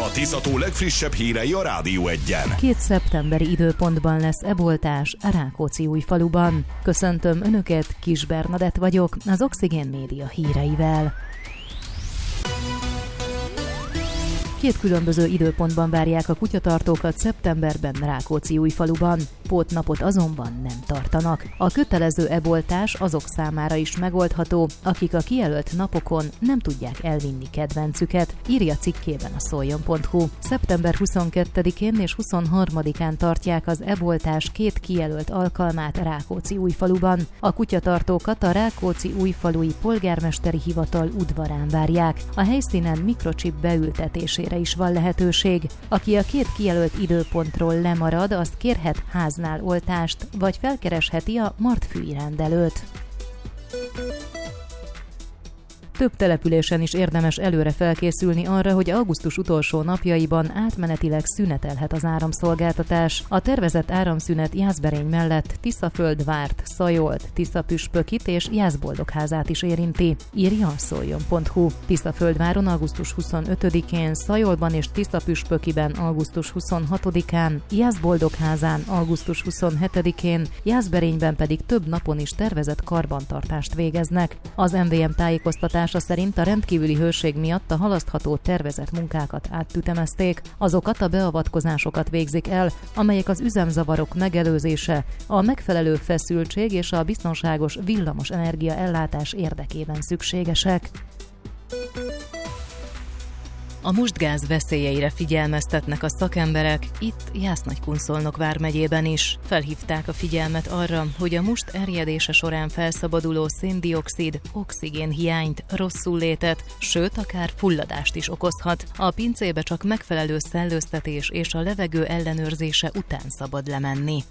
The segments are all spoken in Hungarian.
A Tisza-tó legfrissebb hírei a Rádió Egyen. 2 szeptemberi időpontban lesz eboltás a Rákóczi-Újfaluban. Köszöntöm Önöket, Kis Bernadett vagyok, az Oxigén Média híreivel. 2 különböző időpontban várják a kutyatartókat szeptemberben Rákóczi-Újfaluban. Pótnapot azonban nem tartanak. A kötelező eboltás azok számára is megoldható, akik a kijelölt napokon nem tudják elvinni kedvencüket, írja cikkében a szoljon.hu. Szeptember 22-én és 23-án tartják az eboltás 2 kijelölt alkalmát Rákóczi-Újfaluban. A kutyatartókat a Rákóczi-Újfalui polgármesteri hivatal udvarán várják. A helyszínen mikrochip beültetésére is van lehetőség. Aki a 2 kijelölt időpontról lemarad, azt kérhet háznál oltást, vagy felkeresheti a martfűi rendelőt. Több településen is érdemes előre felkészülni arra, hogy augusztus utolsó napjaiban átmenetileg szünetelhet az áramszolgáltatás. A tervezett áramszünet Jászberény mellett Tiszaföldvárt, Szajolt, Tiszapüspökit és Jászboldogházát is érinti, írja a szoljon.hu. Tiszaföldváron augusztus 25-én, Szajolban és Tiszapüspökiben augusztus 26-án, Jászboldogházán augusztus 27-én, Jászberényben pedig több napon is tervezett karbantartást végeznek. Az MVM tájékoztatása szerint a rendkívüli hőség miatt a halasztható tervezett munkákat átütemezték. Azokat a beavatkozásokat végzik el, amelyek az üzemzavarok megelőzése, a megfelelő feszültség és a biztonságos villamos energia ellátás érdekében szükségesek. A mustgáz veszélyeire figyelmeztetnek a szakemberek, itt Jász-Nagykunszolnok vármegyében is. Felhívták a figyelmet arra, hogy a must erjedése során felszabaduló széndioxid oxigénhiányt, rosszullétet, sőt akár fulladást is okozhat. A pincébe csak megfelelő szellőztetés és a levegő ellenőrzése után szabad lemenni.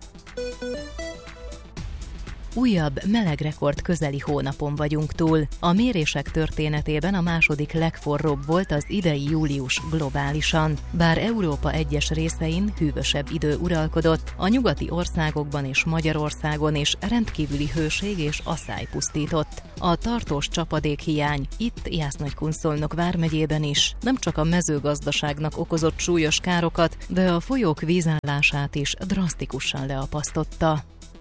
Újabb melegrekord közeli hónapon vagyunk túl. A mérések történetében a második legforróbb volt az idei július globálisan. Bár Európa egyes részein hűvösebb idő uralkodott, a nyugati országokban és Magyarországon is rendkívüli hőség és asszály pusztított. A tartós csapadékhiány itt Jász-Nagykunszolnok vármegyében is nem csak a mezőgazdaságnak okozott súlyos károkat, de a folyók vízállását is drasztikusan leapasztotta.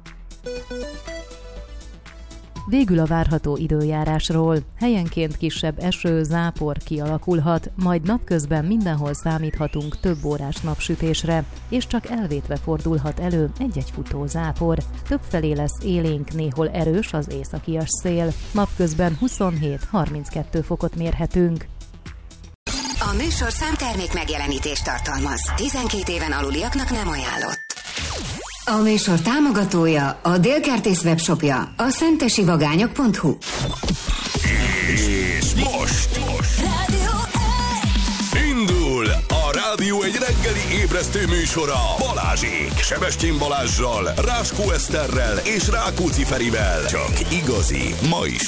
Végül a várható időjárásról. Helyenként kisebb eső, zápor kialakulhat, majd napközben mindenhol számíthatunk több órás napsütésre, és csak elvétve fordulhat elő egy-egy futó zápor. Többfelé lesz élénk, néhol erős az északias szél. Napközben 27-32 fokot mérhetünk. A műsorszám termék megjelenítést tartalmaz. 12 éven aluliaknak nem ajánlott. A műsor támogatója, a Délkertész webshopja, a szentesivagányok.hu. És most indul a Rádió egy reggeli ébresztő műsora Balázsék, Sebestyén Balázssal, Ráskó Eszterrel és Rákóczi Ferivel. Csak igazi, ma is